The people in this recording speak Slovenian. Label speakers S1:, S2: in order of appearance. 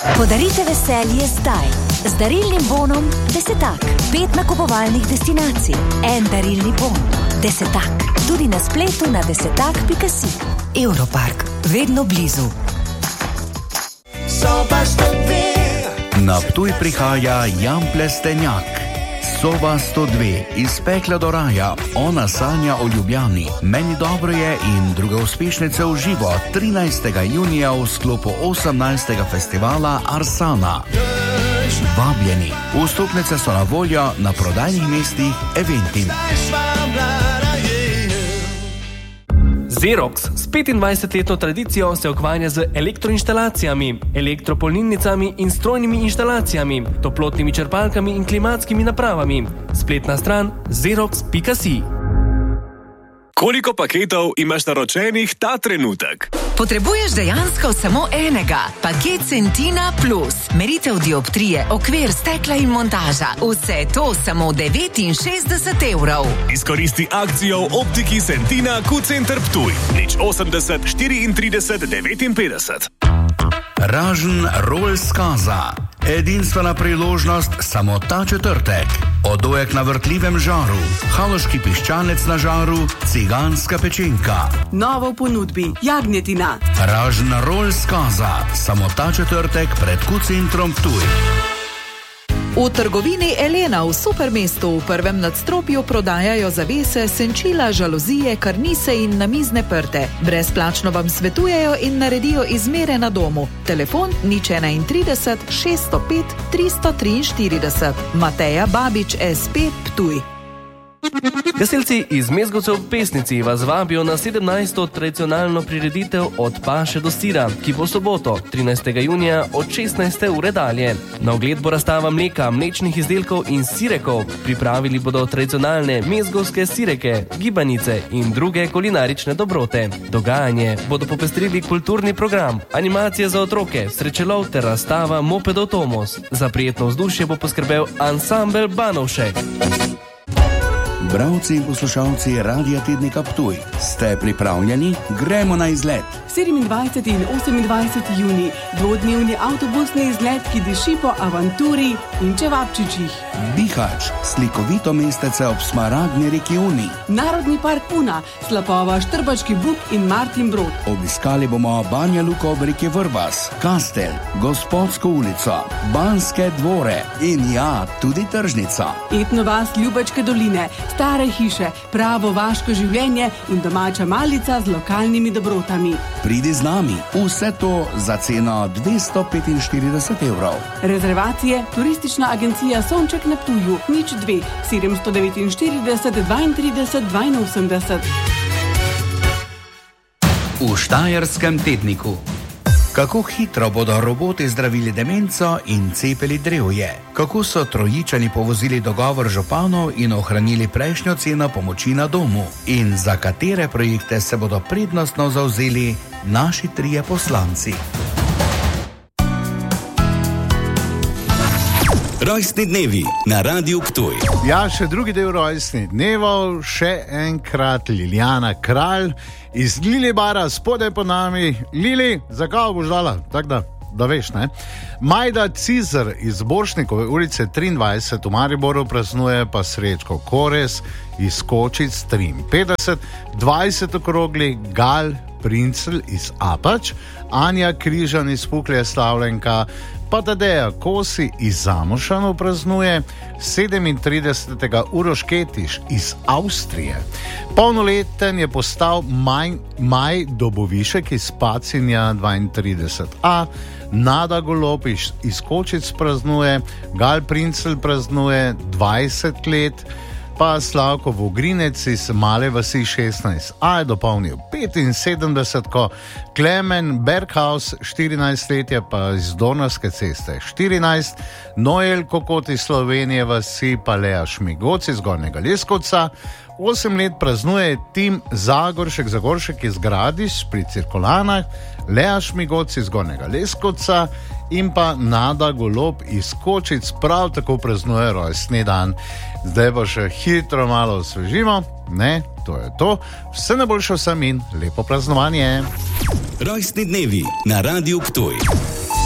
S1: Podarite veselje zdaj. Z darilnim bonom Desetak. 5 nakupovalnih destinacij. En darilni bon. Desetak. Tudi na spletu na desetak.si. Europark. Vedno blizu.
S2: Na Ptuj prihaja Jan Plestenjak. Soba 102, iz pekla do raja, ona sanja o Ljubljani. Meni dobro je in druge uspešnice v živo 13. junija v sklopu 18. festivala Arsana. Vabljeni. Vstopnice so na voljo na prodajnih mestih Eventim.
S3: Xerox s 25-letno tradicijo se ukvarja z elektroinštalacijami, elektropolnilnicami in strojnimi inštalacijami, toplotnimi črpalkami in klimatskimi napravami. Spletna stran xerox.si.
S4: Koliko paketov imaš naročenih ta trenutek?
S5: Potrebuješ dejansko samo enega. Paket Centina Plus. Meritev dioptrije, okvir, stekla in montaža. Vse to samo 69 evrov.
S4: Izkoristi akcijo v optiki Centina Q-Center Ptuj. 080 34 59.
S2: Ražen rol skaza. Edinstvena priložnost samo ta četrtek. Odojek na vrtljivem žaru, haloški piščanec na žaru, ciganska pečenka.
S6: Novo v ponudbi, jagnjetina.
S2: Ražen rol skaza. Samo ta četrtek pred Q-Centrom Ptuj.
S7: V trgovini Elena v Supermestu v prvem nadstropju prodajajo zavese, senčila, žalozije, karnise in namizne prte. Brezplačno vam svetujejo in naredijo izmere na domu. Telefon 031 605 343. Mateja Babič, SP, Ptuj.
S3: Gasilci iz Mezgovcev v Pesnici vas vabijo na 17. tradicionalno prireditev Od paše do sira, ki bo soboto, 13. junija od 16. ure dalje. Na ogled bo razstava mleka, mlečnih izdelkov in sirekov. Pripravili bodo tradicionalne mezgovske sireke, gibanice in druge kulinarične dobrote. Dogajanje bodo popestrili kulturni program, animacije za otroke, srečelov ter razstava Mopedov Tomos. Za prijetno vzdušje bo poskrbel ansambel Banovšek.
S2: Bralci in poslušalci Radia Tednika Ptuj, ste pripravljeni? Gremo na izlet.
S6: 27. in 28. juni, dvodnevni avtobusni izlet, ki diši po avanturi in čevapčičih.
S2: Bihać, slikovito mestece ob smaragdni reki Uni.
S6: Narodni park Puna, Slapova, Štrbački Buk in Martin Brod.
S2: Obiskali bomo Banja Luko ob reki Vrbas, Kastel, Gospodsko ulico, Banske dvore in ja, tudi tržnica.
S6: Etno vas Ljubačke doline, stare hiše, pravo vaško življenje in domača malica z lokalnimi dobrotami.
S2: Pridi z nami, vse to za ceno 245 evrov.
S6: Rezervacije, turistična agencija Sonček na Ptuju, 02 749 32 82.
S2: V Štajerskem tedniku. Kako hitro bodo roboti zdravili demenco in cepili drevje? Kako so Trojičani povozili dogovor županov in ohranili prejšnjo ceno pomoči na domu? In za katere projekte se bodo prednostno zavzeli naši trije poslanci?
S4: Rojstni dnevi na Radiu Ptuj.
S8: Ja, še drugi del rojstnih dnevov, še enkrat Liljana Kralj iz Lilibara, spodaj po nami. Lili, zakaj boš dala? Tako da veš, ne? Majda Cizer iz Borštnikove ulice 23 v Mariboru praznuje, pa Srečko Kores iz Kočic 53, 20 okrogli Gal Princel iz Apač, Anja Križan iz Puklje Slavljenka, pa Tadeja Kosi iz Zamošanov praznuje, 37. Uroš Ketiš iz Avstrije. Polnoleten je postal Maj Dobovišek iz Pacinja 32a, Nada Golob iz Kočic praznuje, Gal Princel praznuje 20 let, pa Slavko Vogrinec iz Male vasi 16a je dopolnil 75, Klemen Berghaus 14 let je pa iz Donavske ceste 14, Noel Kokot iz Slovenije vasi pa Lea Šmigoc iz Gornjega Leskovca, 8 let praznuje Tim Zagoršek iz Gradiš pri Cirkulanah, Lea Šmigoc iz Gornjega Leskovca in pa Nada Golob iz Kočic prav tako praznuje rojstni dan. Zdaj pa še hitro malo osvežimo, ne, to je to. Vse najboljše vsem in lepo praznovanje.
S4: Rojstni dnevi na Radiu Ptuj.